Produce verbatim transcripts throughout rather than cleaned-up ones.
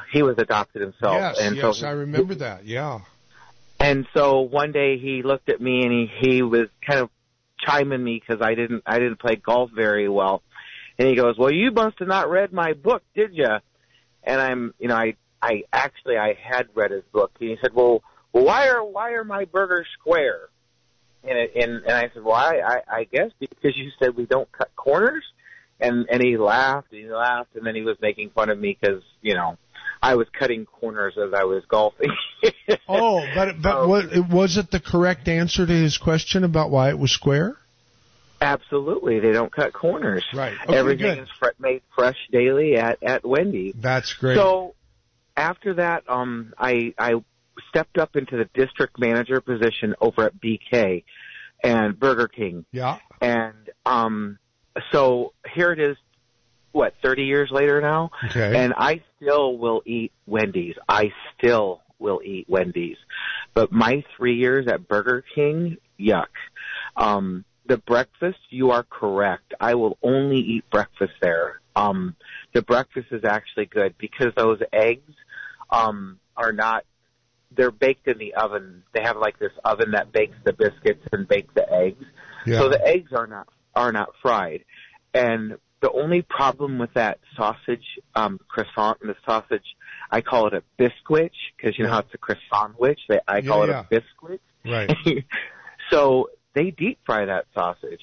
he was adopted himself. Yes, and yes, so he, I remember that, yeah. And so one day he looked at me and he, he was kind of chiming me because I didn't I didn't play golf very well. And he goes, well, you must have not read my book, did you? And I'm, you know, I, I actually, I had read his book. And he said, well, well why are, why are my burgers square? And, it, and, and I said, well, I, I, I guess because you said we don't cut corners. And, and he laughed and he laughed and then he was making fun of me because, you know, I was cutting corners as I was golfing. Oh, but, but um, what, was it the correct answer to his question about why it was square? Absolutely. They don't cut corners. Right. Okay, Everything good. is fre- made fresh daily at, at Wendy's. That's great. So after that, um, I, I stepped up into the district manager position over at B K and Burger King. Yeah. And um, so here it is, what, thirty years later now? Okay. And I still will eat Wendy's. I still will eat Wendy's. But my three years at Burger King, yuck. Um, the breakfast, you are correct. I will only eat breakfast there. Um, the breakfast is actually good because those eggs um, are not, they're baked in the oven. They have like this oven that bakes the biscuits and bakes the eggs. Yeah. So the eggs are not are not fried. And the only problem with that sausage, um, croissant, the sausage, I call it a biscuit because you know how it's a croissant witch. They, I call yeah, it a biscuit. Right. So they deep fry that sausage.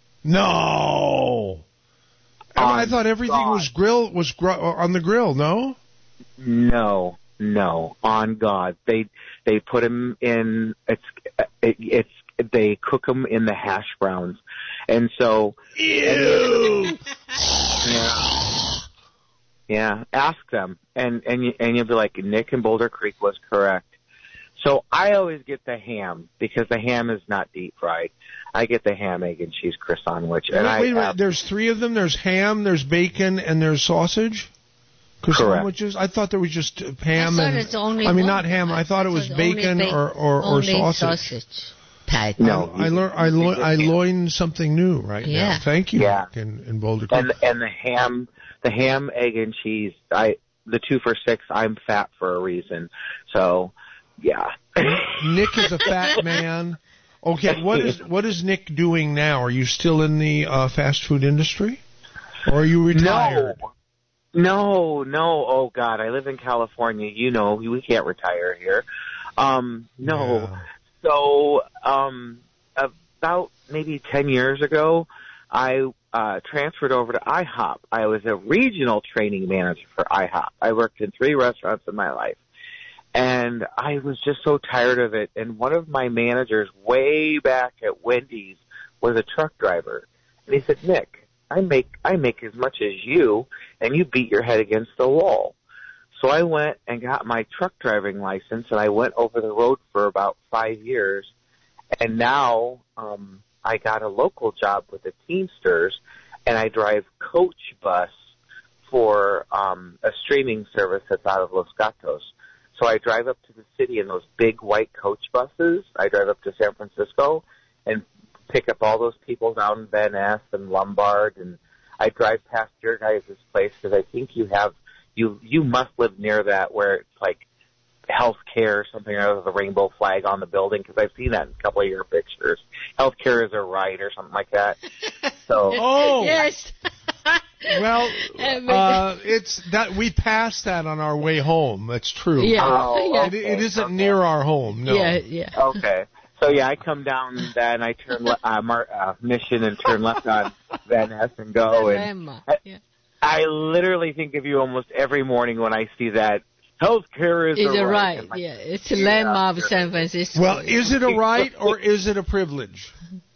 No. I, I thought everything God. was grill was gr- on the grill. No. No, no. On God, they they put them in. It's it, it's they cook them in the hash browns, and so. Ew. Yeah. Yeah. Ask them, and and you, and you'll be like, Nick in Boulder Creek was correct. So I always get the ham because the ham is not deep fried. I get the ham, egg, and cheese croissant, which and wait, I wait a minute. have, There's three of them. There's ham. There's bacon, and there's sausage. Croissant Correct. sandwiches. I thought there was just ham I and. it's only I mean, one. not ham. I thought it was bacon ba- or or, or only sausage. sausage. Pat. No, I, I learned. I, lo- I learned something new right Yeah. now. Thank you, Yeah. Nick, in, in Boulder Creek. and and the ham, the ham, egg, and cheese. I the two for six. I'm fat for a reason. So, yeah. Nick is a fat man. Okay, what is what is Nick doing now? Are you still in the uh, fast food industry, or are you retired? No. No, no. Oh God, I live in California. You know, we can't retire here. Um, no. Yeah. So, um, about maybe ten years ago, I uh, transferred over to IHOP. I was a regional training manager for IHOP. I worked in three restaurants in my life. And I was just so tired of it. And one of my managers way back at Wendy's was a truck driver. And he said, Nick, I make I make as much as you, and you beat your head against the wall. So I went and got my truck driving license, and I went over the road for about five years. And now um, I got a local job with the Teamsters, and I drive coach bus for um, a streaming service that's out of Los Gatos. So I drive up to the city in those big white coach buses. I drive up to San Francisco and pick up all those people down in Van Ness and Lombard. And I drive past your guys' place because I think you have, you you must live near that where it's like health care or something, or the rainbow flag on the building, because I've seen that in a couple of your pictures. Health care is a right or something like that. So Oh, Yes. well, uh, it's that we passed that on our way home. That's true. Yeah. Oh, yeah. It, it isn't okay. near our home. No. Yeah, yeah. Okay. So, yeah, I come down that and I turn le- uh, Mar- uh, Mission and turn left on Van Ness and go. And Dilemma. I, Yeah. I literally think of you almost every morning when I see that. Healthcare is It's a a right. right. And my- Yeah, it's a landmark of San Francisco. Well, is it a right or is it a privilege?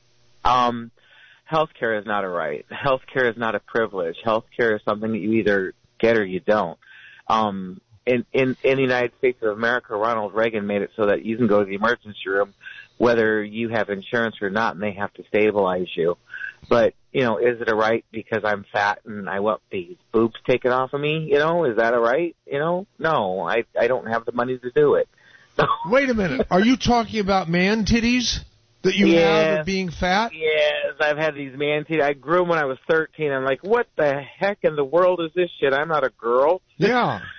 Um, healthcare is not a right. Healthcare is not a privilege. Healthcare is something that you either get or you don't. Um, in, in, in the United States of America, Ronald Reagan made it so that you can go to the emergency room whether you have insurance or not, and they have to stabilize you. But, you know, is it a right because I'm fat and I want these boobs taken off of me? You know, is that a right? You know, no, I, I don't have the money to do it. Wait a minute. Are you talking about man titties that you Yeah. have of being fat? Yes, I've had these man titties. I grew them when I was thirteen. I'm like, what the heck in the world is this shit? I'm not a girl. Yeah.